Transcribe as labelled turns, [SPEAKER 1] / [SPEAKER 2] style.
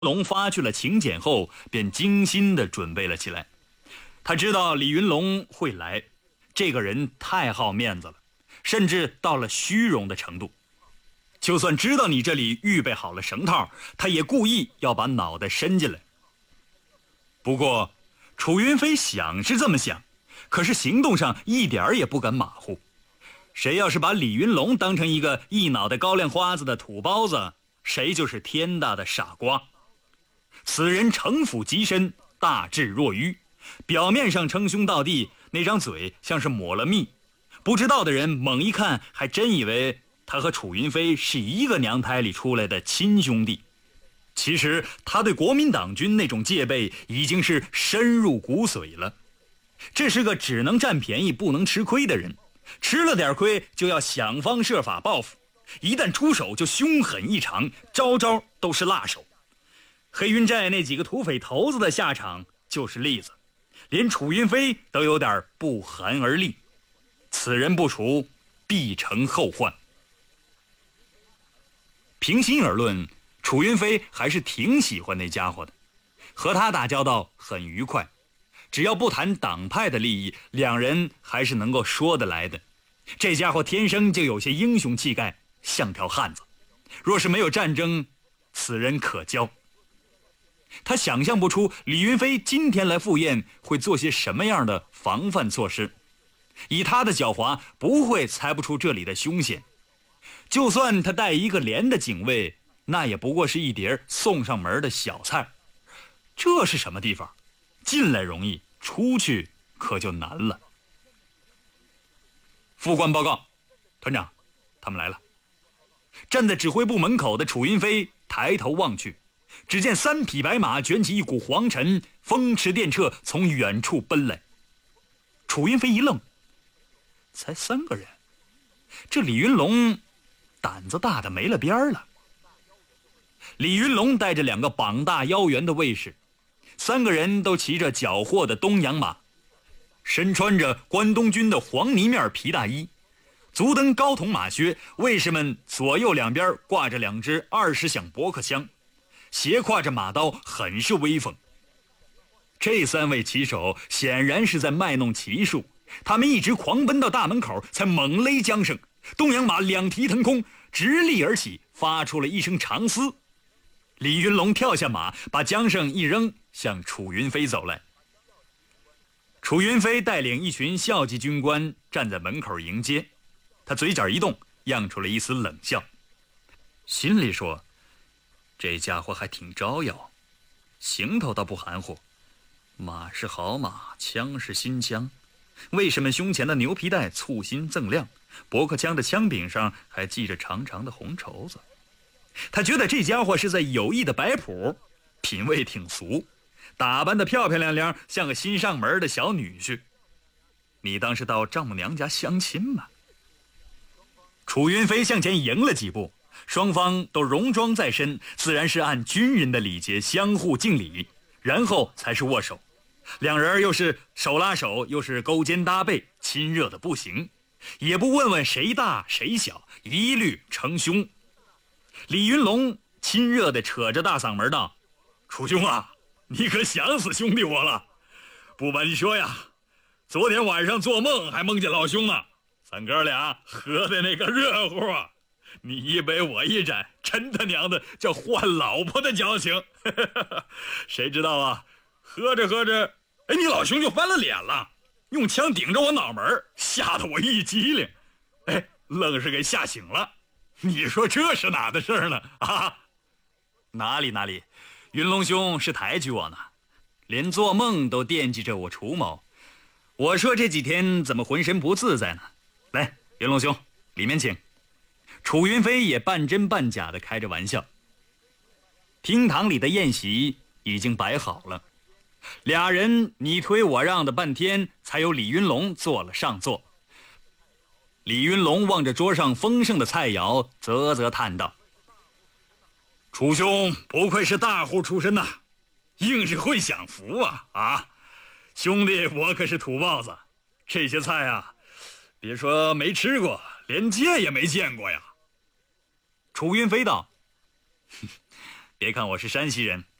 [SPEAKER 1] 龙发去了请柬后，便精心地准备了起来。他知道李云龙会来，这个人太好面子了，甚至到了虚荣的程度。就算知道你这里预备好了绳套，他也故意要把脑袋伸进来。不过楚云飞想是这么想，可是行动上一点也不敢马虎。谁要是把李云龙当成一个一脑袋高粱花子的土包子，谁就是天大的傻瓜。此人城府极深，大智若愚，表面上称兄道弟，那张嘴像是抹了蜜。不知道的人猛一看，还真以为他和楚云飞是一个娘胎里出来的亲兄弟。其实他对国民党军那种戒备已经是深入骨髓了。这是个只能占便宜不能吃亏的人，吃了点亏就要想方设法报复，一旦出手就凶狠异常，招招都是辣手。黑云寨那几个土匪头子的下场就是例子，连楚云飞都有点不寒而栗。此人不除，必成后患。平心而论，楚云飞还是挺喜欢那家伙的，和他打交道很愉快，只要不谈党派的利益，两人还是能够说得来的。这家伙天生就有些英雄气概，像条汉子。若是没有战争，此人可交。他想象不出李云飞今天来赴宴会做些什么样的防范措施，以他的狡猾，不会猜不出这里的凶险。就算他带一个连的警卫，那也不过是一碟送上门的小菜。这是什么地方？进来容易，出去可就难了。副官报告，团长，他们来了。站在指挥部门口的楚云飞抬头望去，只见3匹白马卷起一股黄尘，风驰电掣从远处奔来。楚云飞一愣，才3个人，这李云龙胆子大的没了边儿了。李云龙带着2个膀大腰圆的卫士，3个人都骑着缴获的东洋马，身穿着关东军的黄泥面皮大衣，足蹬高筒马靴，卫士们左右两边挂着2只20响驳壳枪，斜挎着马刀，很是威风。这3位骑手显然是在卖弄骑术，他们一直狂奔到大门口，才猛勒缰绳，东洋马2蹄腾空，直立而起，发出了一声长嘶。李云龙跳下马，把缰绳一扔，向楚云飞走来。楚云飞带领一群校级军官站在门口迎接，他嘴角一动，漾出了一丝冷笑，心里说：这家伙还挺招摇，行头倒不含糊，马是好马，枪是新枪，为什么胸前的牛皮带簇新锃亮，驳壳枪的枪柄上还系着长长的红绸子？他觉得这家伙是在有意的摆谱，品味挺俗，打扮得漂漂亮亮，像个新上门的小女婿。你当是到丈母娘家相亲吗？楚云飞向前迎了几步，双方都戎装在身，自然是按军人的礼节相互敬礼，然后才是握手。2人又是手拉手，又是勾肩搭背，亲热的不行，也不问问谁大谁小，一律称兄。李云龙亲热地扯着大嗓门道：楚兄啊，你可想死兄弟我了。不瞒你说呀，昨天晚上做梦还梦见老兄呢，咱哥俩喝的那个热乎啊，你一杯我一盏，真他娘的叫换老婆的交情。谁知道啊，喝着喝着，你老兄就翻了脸了，用枪顶着我脑门，吓得我一激灵，愣是给吓醒了。你说这是哪的事呢？啊，哪里，云龙兄是抬举我呢，连做梦都惦记着我楚某。我说这几天怎么浑身不自在呢？来，云龙兄，里面请。楚云飞也半真半假的开着玩笑。厅堂里的宴席已经摆好了，2人你推我让的半天，才有李云龙坐了上座。李云龙望着桌上丰盛的菜肴，啧啧叹道：楚兄不愧是大户出身呐，硬是会享福啊！兄弟我可是土包子，这些菜啊，别说没吃过，连见也没见过呀。楚云飞道： 别看我是山西人，